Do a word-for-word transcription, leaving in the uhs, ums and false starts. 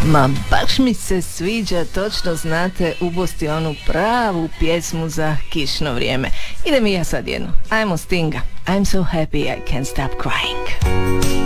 Ma baš mi se sviđa, točno znate, ubosti onu pravu pjesmu za kišno vrijeme. Idem i ja sad jednu. Ajmo Stinga. I'm so happy I can't stop crying.